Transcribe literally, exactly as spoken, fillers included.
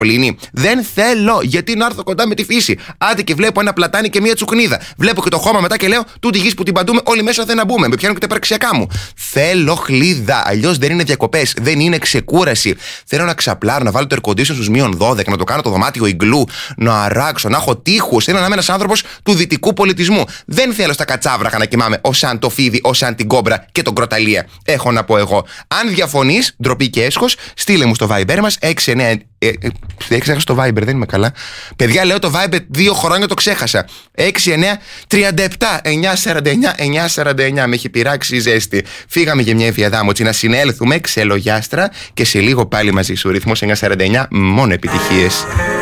Πλήνη. Δεν θέλω, γιατί να έρθω κοντά με τη φύση. Άντε και βλέπω ένα πλατάνι και μία τσουκνίδα. Βλέπω και το χώμα μετά και λέω: τούτη γη που την παντούμε, όλοι μέσα δεν να μπούμε. Με πιάνουν και τα υπαρξιακά μου. Θέλω χλίδα. Αλλιώς δεν είναι διακοπές, δεν είναι ξεκούραση. Θέλω να ξαπλάρω, να βάλω το air condition στους μείον δώδεκα, να το κάνω το δωμάτιο ιγκλού, να αράξω, να έχω τείχους. Θέλω να είμαι ένας άνθρωπος του δυτικού πολιτισμού. Δεν θέλω στα κατσάβραχα να κοιμάμαι ως σαν το φίδι, ως σαν την κόμπρα και τον κροταλία. Έχω να πω εγώ. Αν διαφωνείς, ντροπή και έσχος, στείλε μου στο Viber μας έξι εννιά. Ε, ε, δεν ξέχασα το Viber, δεν είμαι καλά. Παιδιά, λέω το Viber δύο χρόνια το ξέχασα. έξι εννιά τριάντα επτά εννιακόσια σαράντα εννιά εννιακόσια σαράντα εννιά. Με έχει πειράξει η ζέστη. Φύγαμε για μια ευιαδάμωση να συνέλθουμε, ξελογιάστρα και σε λίγο πάλι μαζί σου. Ρυθμός εννιακόσια σαράντα εννιά, μόνο επιτυχίες.